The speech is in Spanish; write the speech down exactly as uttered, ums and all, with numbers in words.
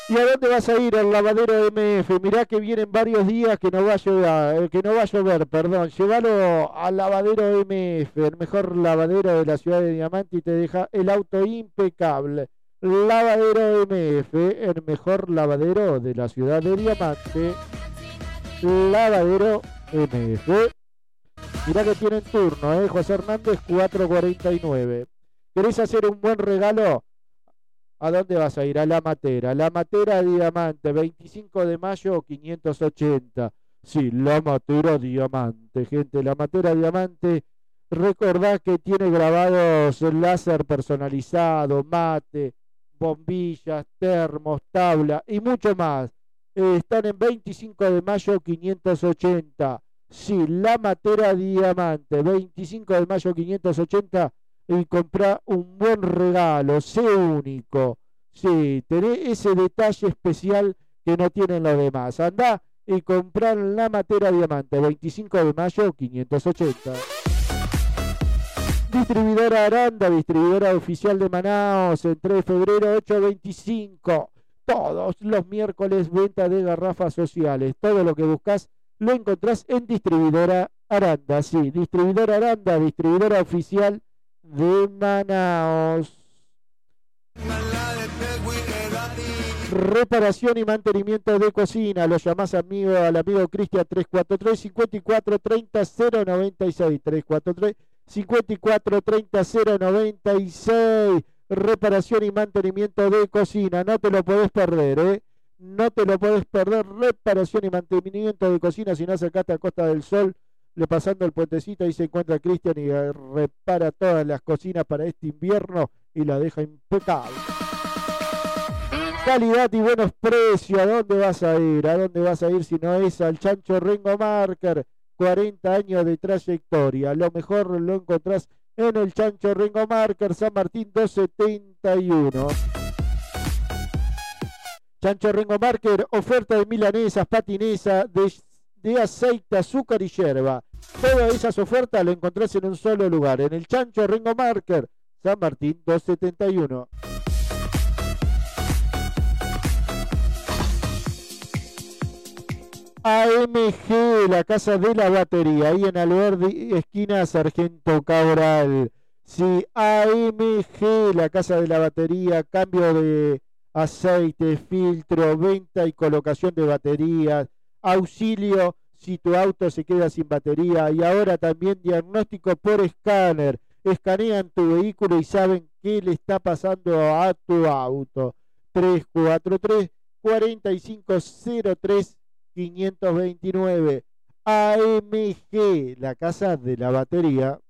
¿Y a dónde vas a ir? Al lavadero M F. Mirá que vienen varios días que no va a llover, que no va a llover, perdón. Llévalo al lavadero M F, el mejor lavadero de la ciudad de Diamante, y te deja el auto impecable. Lavadero M F, el mejor lavadero de la ciudad de Diamante. Lavadero M F. Mirá que tienen turno, ¿eh? José Hernández cuatrocientos cuarenta y nueve. ¿Querés hacer un buen regalo? ¿A dónde vas a ir? A La Matera. La Matera Diamante, veinticinco de mayo, quinientos ochenta. Sí, La Matera Diamante, gente. La Matera Diamante. Recordá que tiene grabados láser personalizado, mate, bombillas, termos, tabla y mucho más. Eh, están en veinticinco de mayo, quinientos ochenta. Sí, La Matera Diamante, veinticinco de mayo, quinientos ochenta. Y comprar un buen regalo, sé único. Sí, tenés ese detalle especial que no tienen los demás. Andá y comprar La Matera Diamante, veinticinco de mayo, quinientos ochenta. Distribuidora Aranda, distribuidora oficial de Manaos, en tres de febrero, ocho veinticinco. Todos los miércoles, venta de garrafas sociales. Todo lo que buscas lo encontrás en Distribuidora Aranda. Sí, Distribuidora Aranda, distribuidora oficial de Manaos. Reparación y mantenimiento de cocina. Lo llamás amigo al amigo Cristian tres cuatro tres, cinco cuatro tres cero, cero nueve seis. tres cuatro tres, cinco cuatro tres cero, cero nueve seis. Reparación y mantenimiento de cocina. No te lo podés perder, ¿eh? No te lo podés perder. Reparación y mantenimiento de cocina. Si no, acercaste a Costa del Sol, le pasando el puentecito, ahí se encuentra Cristian y repara todas las cocinas para este invierno y la deja impecable. Calidad y buenos precios. ¿A dónde vas a ir? ¿A dónde vas a ir si no es al Chancho Rengo Marker? cuarenta años de trayectoria. Lo mejor lo encontrás en el Chancho Rengo Marker, San Martín doscientos setenta y uno. Chancho Rengo Marker, oferta de milanesas, patinesa, de, de aceite, azúcar y yerba. Todas esas ofertas lo encontrás en un solo lugar, en el Chancho Rengo Marker, San Martín doscientos setenta y uno. A M G, la casa de la batería, ahí en Alberdi, esquina Sargento Cabral. Sí, A M G, la casa de la batería, cambio de aceite, filtro, venta y colocación de baterías, auxilio si tu auto se queda sin batería, y ahora también diagnóstico por escáner. Escanean tu vehículo y saben qué le está pasando a tu auto. tres cuatro tres, cuatro cinco cero tres, quinientos veintinueve. A M G, la casa de la batería.